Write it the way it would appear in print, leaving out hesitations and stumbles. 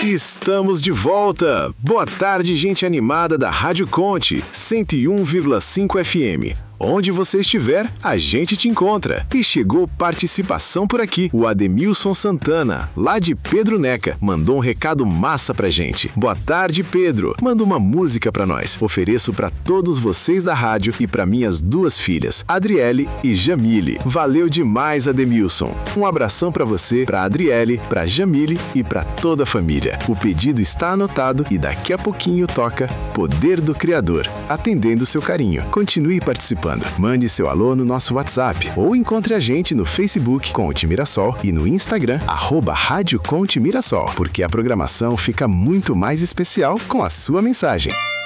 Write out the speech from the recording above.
Estamos de volta! Boa tarde, gente animada da Rádio Conte, 101,5 FM. Onde você estiver, a gente te encontra. E chegou participação por aqui. O Ademilson Santana, lá de Pedro Neca, mandou um recado massa pra gente. Boa tarde, Pedro. Manda uma música pra nós. Ofereço pra todos vocês da rádio e pra minhas duas filhas, Adriele e Jamile. Valeu demais, Ademilson. Um abração pra você, pra Adriele, pra Jamile e pra toda a família. O pedido está anotado e daqui a pouquinho toca Poder do Criador, atendendo seu carinho. Continue participando. Mande seu alô no nosso WhatsApp ou encontre a gente no Facebook Conte Mirassol e no Instagram @Rádio Conte Mirassol, porque a programação fica muito mais especial com a sua mensagem.